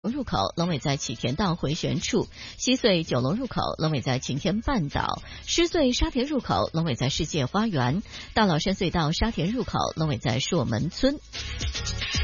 入口龙尾在启田道回旋处，西隧九龙入口龙尾在晴天半岛，狮隧沙田入口龙尾在世界花园，大老山隧道沙田入口龙尾在朔门村。